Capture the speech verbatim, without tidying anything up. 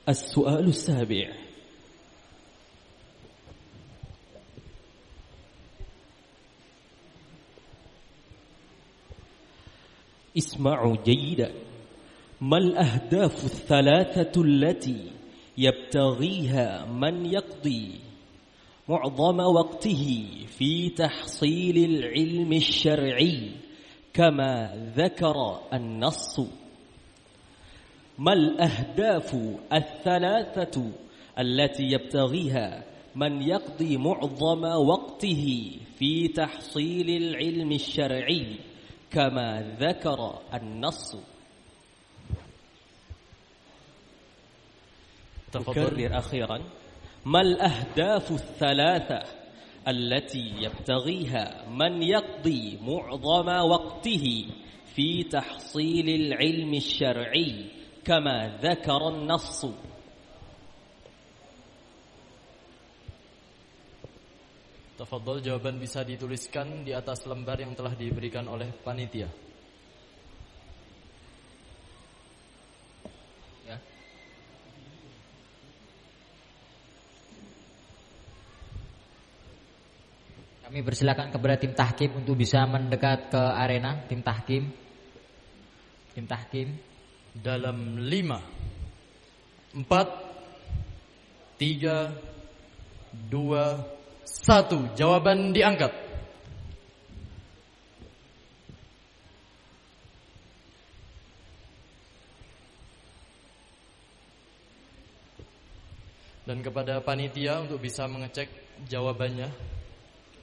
السؤال السابع: اسمعوا جيدا، ما الأهداف الثلاثة التي يبتغيها من يقضي معظم وقته في تحصيل العلم الشرعي كما ذكر النص؟ ما الأهداف الثلاثة التي يبتغيها من يقضي معظم وقته في تحصيل العلم الشرعي كما ذكر النص؟ أكرر أخيرا: ما الأهداف الثلاثة التي يبتغيها من يقضي معظم وقته في تحصيل العلم الشرعي كما ذكر النص؟ Tafadhol, jawaban bisa dituliskan di atas lembar yang telah diberikan oleh panitia. Ya. Kami persilakan kepada tim tahkim untuk bisa mendekat ke arena. Tim tahkim. Tim tahkim. Dalam lima, empat, tiga, dua, satu, jawaban diangkat. Dan kepada panitia untuk bisa mengecek jawabannya.